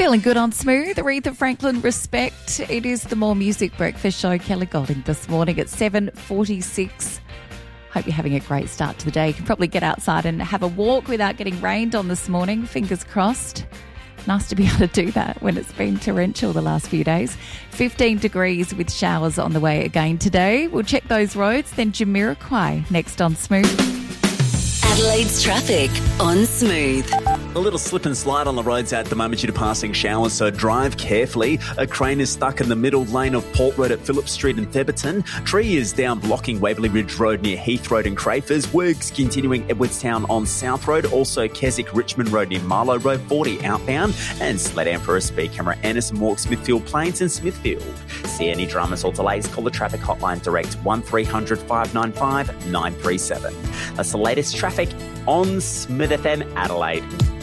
Feeling good on Smooth. Aretha Franklin, Respect. It is the More Music Breakfast Show. Kelly Golding this morning at 7:46. Hope you're having a great start to the day. You can probably get outside and have a walk without getting rained on this morning. Fingers crossed. Nice to be able to do that when it's been torrential the last few days. 15 degrees with showers on the way again today. We'll check those roads. Then Jamiroquai next on Smooth. Adelaide's traffic on Smooth. A little slip and slide on the roads at the moment due to passing showers, so drive carefully. A crane is stuck in the middle lane of Port Road at Phillip Street in Theberton. Tree is down blocking Waverley Ridge Road near Heath Road and Crafers. Works continuing Edwardstown on South Road. Also Keswick Richmond Road near Marlow Road 40 outbound. And slow down for a speed camera. Anderson Walk, Smithfield Plains and Smithfield. See any dramas or delays, call the traffic hotline direct 1300 595 937. That's the latest traffic on Smooth FM Adelaide.